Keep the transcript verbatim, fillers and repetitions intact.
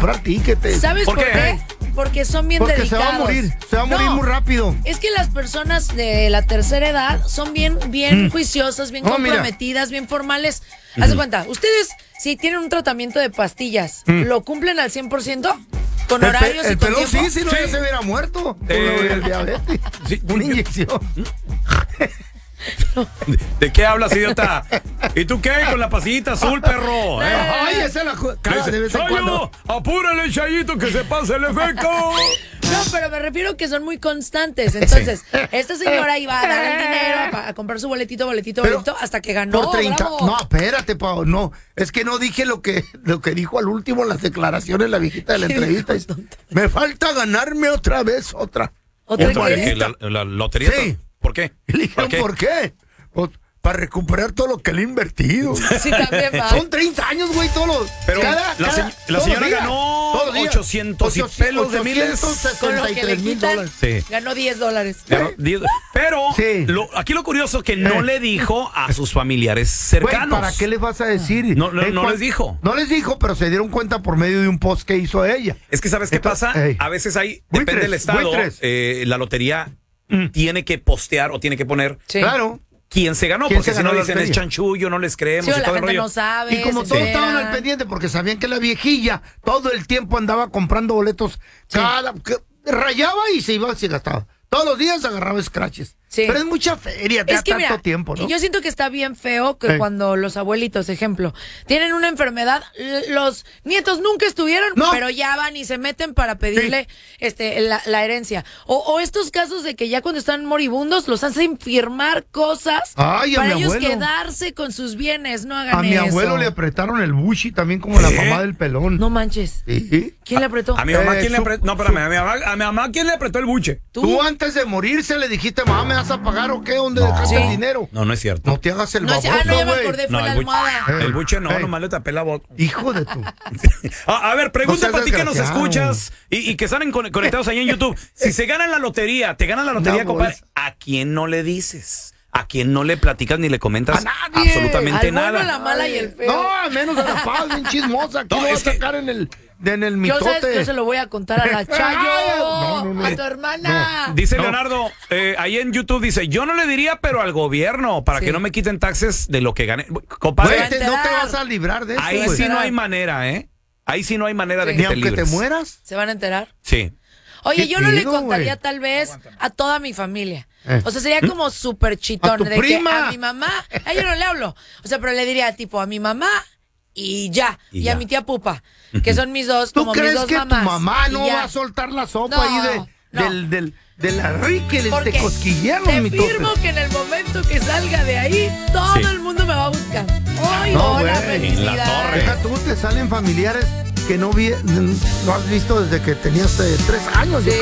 comprar tickets. ¿Sabes por, ¿Por qué? qué? Porque son bien Porque dedicados. se va a morir, se va a morir No, muy rápido. Es que las personas de la tercera edad son bien, bien Mm. juiciosas, bien No, comprometidas, bien formales. Haz de cuenta, ustedes, si tienen un tratamiento de pastillas, ¿lo cumplen al cien por ciento? ¿Con El, pe- horarios y el con pelón tiempo? sí, si no Sí. ya se hubiera muerto. Con Eh, lo del diabetes. sí. Una inyección. ¿De qué hablas, idiota? ¿Y tú qué? Con la pasillita azul, perro. ¿eh? Ay, esa es la ju- cada de vez en ¡Chayo! cuando. ¡Apúrale, Chayito, que se pase el efecto! No, pero me refiero que son muy constantes. Entonces, esta señora iba a dar el dinero a, a comprar su boletito, boletito, Pero boletito, hasta que ganó. Por treinta. bravo. No, espérate, Pau. No, es que no dije lo que, lo que dijo al último en las declaraciones la viejita de la ¿Qué entrevista. dijo, tonto? Me falta ganarme otra vez otra. ¿Otra ¿Otra qué? que la, la lotería? Sí. ¿Por qué? Y le dijeron, ¿por qué? Pues, para recuperar todo lo que le he invertido. Sí, también va. Son treinta años, güey, todos los. Pero cada- la, cada- se- la todos señora los días, ganó todos los días. ochocientos y pelos de miles. Con lo que le ochocientos sesenta y tres mil quitan, dólares. Sí. ganó diez dólares. Pero, diez- pero Sí. lo- aquí lo curioso que no Eh. le dijo a sus familiares Güey, cercanos. ¿para qué les vas a decir? No, no, Eh, no cuan- les dijo. No les dijo, pero se dieron cuenta por medio de un post que hizo ella. Es que ¿sabes qué Entonces, pasa? ey. A veces hay, Buitres, depende del estado, buitres. eh, la lotería tiene que postear o tiene que poner Sí. Claro. quién se ganó, ¿Quién porque se si ganó no la dicen es lotería? chanchullo, no les creemos Sí, o y la todo el gente rollo. no sabe. Y como se todos enteran. estaban al pendiente, porque sabían que la viejilla todo el tiempo andaba comprando boletos, cada que- rayaba y se iba y se gastaba. Todos los días agarraba scratches. Sí. Pero es mucha feria, te da Es que tanto mira, tiempo, ¿no? yo siento que está bien feo que Eh. cuando los abuelitos, ejemplo, tienen una enfermedad, l- los nietos nunca estuvieron, No. pero ya van y se meten para pedirle este la, la herencia. O, o estos casos de que ya cuando están moribundos los hacen firmar cosas Ay, a para mi ellos abuelo. quedarse con sus bienes. No hagan A mi eso. abuelo le apretaron el bushi también como la ¿Qué? mamá del pelón. No manches. Sí. ¿Quién le apretó? A mi mamá, Eh, ¿quién le su- apretó? No, espérame, a mi mamá, a mi mamá, ¿quién le apretó el buche? ¿Tú? Tú antes de morirse le dijiste, mamá, ¿me vas a pagar o qué? ¿Dónde dejaste Sí. el dinero? No, no es cierto. No te hagas el No, baboso, ah, no, ya me güey. acordé, fue No, la el buche, almohada. el buche no, Ey. nomás le tapé la boca. Hijo de tu. A, a ver, pregunta No seas para ti que nos desgraciado. escuchas y, y que están en- conectados ahí en YouTube. Si se ganan la lotería, te ganan la lotería, Una compadre, bolsa. ¿a quién no le dices? ¿A quién no le platicas ni le comentas A nadie. absolutamente Al bueno, nada? la mala y el feo. No, a menos a la paz, bien chismosa. ¿Quién No, lo va a es que- sacar en el, en el Yo, mitote? ¿sabes? Yo se lo voy a contar a la Chayo, No, no, no. a tu hermana. Dice No. Leonardo, eh, ahí en YouTube dice, yo no le diría, pero al gobierno, para Sí. que no me quiten taxes de lo que gane. Compadre, Güey, te- no te enterar. vas a librar de eso, ahí güey. sí no hay manera, ¿eh? Ahí sí no hay manera de Sí. que Ni te aunque te libres. mueras. ¿Se van a enterar? Sí. Oye, ¿Qué yo no le pedo, contaría güey? tal vez a toda mi familia. Eh. O sea, sería como súper chitón. ¿A tu de prima? que a mi mamá, a ella no le hablo. O sea, pero le diría tipo a mi mamá y ya. Y Y, ya. a mi tía Pupa, que son mis dos, ¿Tú como mis crees dos que mamás. tu mamá y no ya. va a soltar la sopa No, ahí de, no. del, del, de la rica de Porque este cosquillero, te mi firmo tote? que en el momento que salga de ahí, todo Sí. el mundo me va a buscar. ¡Ay, No, hola, güey. felicidades! En la torre. Deja tú, te salen familiares que no, vi, no has visto desde que tenías eh, tres años. yo